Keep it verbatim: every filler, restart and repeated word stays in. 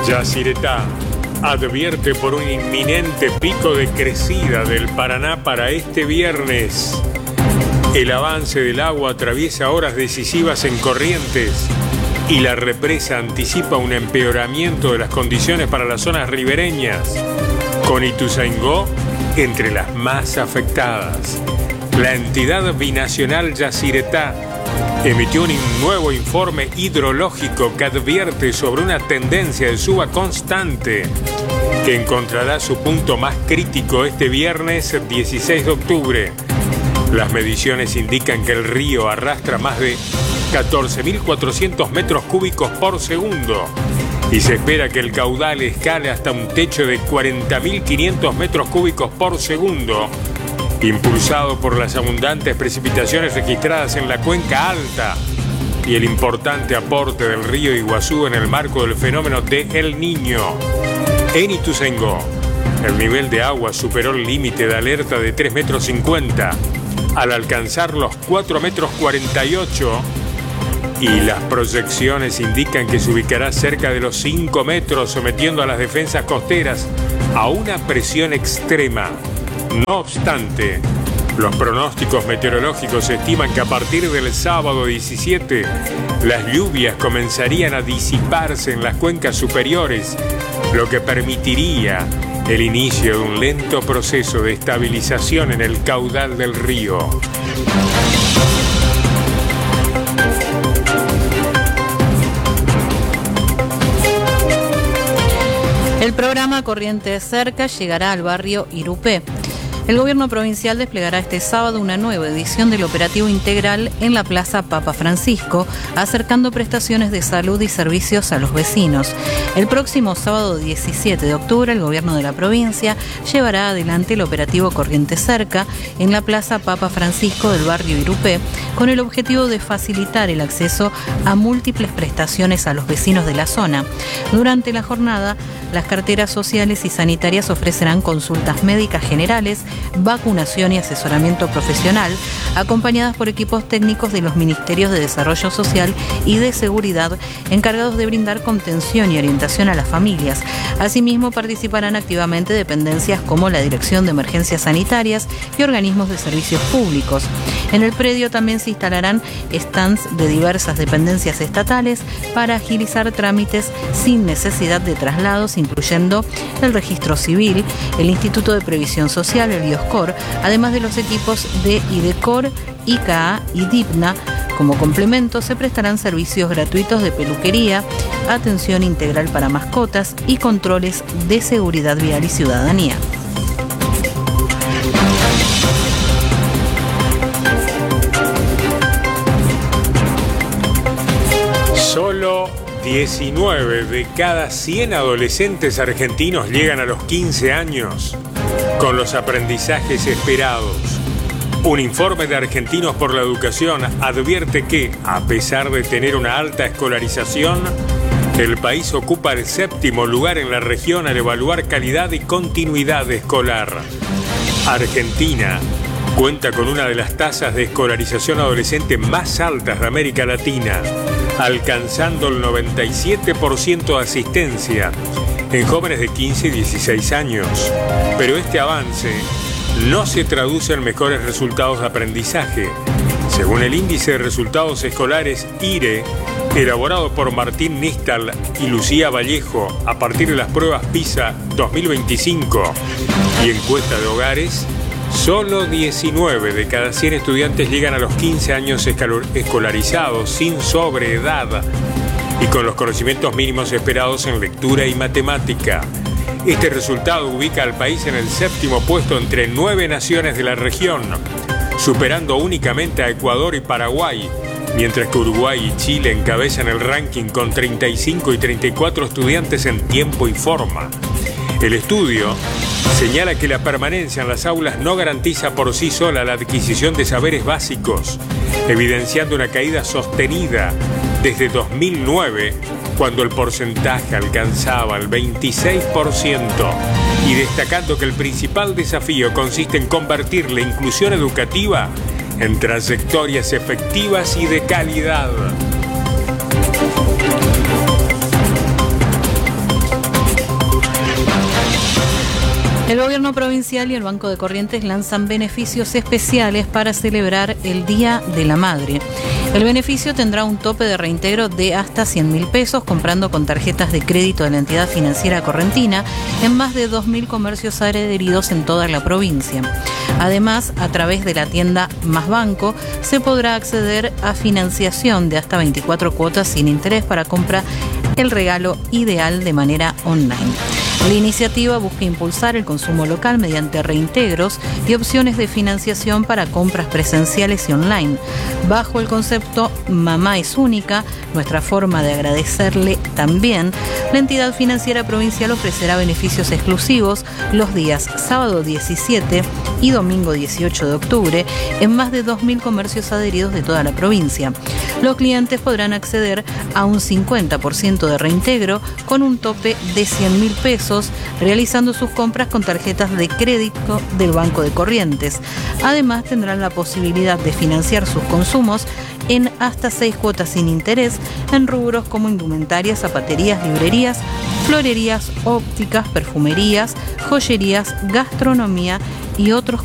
Yacyretá advierte por un inminente pico de crecida del Paraná para este viernes. El avance del agua atraviesa horas decisivas en Corrientes y la represa anticipa un empeoramiento de las condiciones para las zonas ribereñas, con Ituzaingó entre las más afectadas. La entidad binacional Yacyretá emitió un nuevo informe hidrológico que advierte sobre una tendencia de suba constante que encontrará su punto más crítico este viernes dieciséis de octubre. Las mediciones indican que el río arrastra más de catorce mil cuatrocientos metros cúbicos por segundo y se espera que el caudal escale hasta un techo de cuarenta mil quinientos metros cúbicos por segundo, impulsado por las abundantes precipitaciones registradas en la cuenca alta y el importante aporte del río Iguazú en el marco del fenómeno de El Niño. En Ituzaingó, el nivel de agua superó el límite de alerta de tres metros cincuenta al alcanzar los cuatro metros cuarenta y ocho y las proyecciones indican que se ubicará cerca de los cinco metros, sometiendo a las defensas costeras a una presión extrema. No obstante, los pronósticos meteorológicos estiman que a partir del sábado diecisiete las lluvias comenzarían a disiparse en las cuencas superiores, lo que permitiría el inicio de un lento proceso de estabilización en el caudal del río. El programa Corrientes Cerca llegará al barrio Irupé. El gobierno provincial desplegará este sábado una nueva edición del operativo integral en la Plaza Papa Francisco, acercando prestaciones de salud y servicios a los vecinos. El próximo sábado diecisiete de octubre, el gobierno de la provincia llevará adelante el operativo Corrientes Cerca en la Plaza Papa Francisco del barrio Irupé, con el objetivo de facilitar el acceso a múltiples prestaciones a los vecinos de la zona. Durante la jornada, las carteras sociales y sanitarias ofrecerán consultas médicas generales, vacunación y asesoramiento profesional, acompañadas por equipos técnicos de los Ministerios de Desarrollo Social y de Seguridad, encargados de brindar contención y orientación a las familias. Asimismo, participarán activamente dependencias como la Dirección de Emergencias Sanitarias y organismos de servicios públicos. En el predio también se instalarán stands de diversas dependencias estatales para agilizar trámites sin necesidad de traslados, incluyendo el Registro Civil, el Instituto de Previsión Social, el Bioscor, además de los equipos de IDECOR, I C A A y DIPNA. Como complemento, se prestarán servicios gratuitos de peluquería, atención integral para mascotas y controles de seguridad vial y ciudadanía. Solo diecinueve de cada cien adolescentes argentinos llegan a los quince años con los aprendizajes esperados. Un informe de Argentinos por la Educación advierte que, a pesar de tener una alta escolarización, el país ocupa el séptimo lugar en la región al evaluar calidad y continuidad escolar. Argentina cuenta con una de las tasas de escolarización adolescente más altas de América Latina, alcanzando el noventa y siete por ciento de asistencia en jóvenes de quince y dieciséis años. Pero este avance no se traduce en mejores resultados de aprendizaje. Según el Índice de Resultados Escolares I R E, elaborado por Martín Nistal y Lucía Vallejo a partir de las pruebas PISA dos mil veinticinco y encuesta de hogares, solo diecinueve de cada cien estudiantes llegan a los quince años escolarizados, sin sobreedad y con los conocimientos mínimos esperados en lectura y matemática. Este resultado ubica al país en el séptimo puesto entre nueve naciones de la región, superando únicamente a Ecuador y Paraguay, mientras que Uruguay y Chile encabezan el ranking con treinta y cinco y treinta y cuatro estudiantes en tiempo y forma. El estudio señala que la permanencia en las aulas no garantiza por sí sola la adquisición de saberes básicos, evidenciando una caída sostenida desde dos mil nueve, cuando el porcentaje alcanzaba el veintiséis por ciento, y destacando que el principal desafío consiste en convertir la inclusión educativa en trayectorias efectivas y de calidad. El gobierno provincial y el Banco de Corrientes lanzan beneficios especiales para celebrar el Día de la Madre. El beneficio tendrá un tope de reintegro de hasta cien mil pesos comprando con tarjetas de crédito de la entidad financiera correntina en más de dos mil comercios adheridos en toda la provincia. Además, a través de la tienda Más Banco, se podrá acceder a financiación de hasta veinticuatro cuotas sin interés para compra el regalo ideal de manera online. La iniciativa busca impulsar el consumo local mediante reintegros y opciones de financiación para compras presenciales y online. Bajo el concepto Mamá es única, nuestra forma de agradecerle también, la entidad financiera provincial ofrecerá beneficios exclusivos los días sábado diecisiete y domingo dieciocho de octubre en más de dos mil comercios adheridos de toda la provincia. Los clientes podrán acceder a un cincuenta por ciento de reintegro con un tope de cien mil pesos, realizando sus compras con tarjetas de crédito del Banco de Corrientes. Además, tendrán la posibilidad de financiar sus consumos en hasta seis cuotas sin interés en rubros como indumentarias, zapaterías, librerías, florerías, ópticas, perfumerías, joyerías, gastronomía y otros